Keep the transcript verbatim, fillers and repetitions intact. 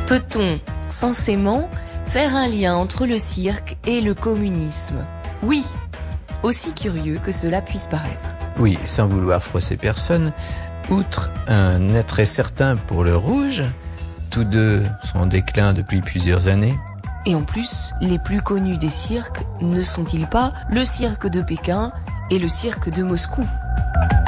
Peut-on, censément, faire un lien entre le cirque et le communisme? Oui, aussi curieux que cela puisse paraître. Oui, sans vouloir froisser personne, outre un attrait certain pour le rouge, tous deux sont en déclin depuis plusieurs années. Et en plus, les plus connus des cirques ne sont-ils pas le cirque de Pékin et le cirque de Moscou?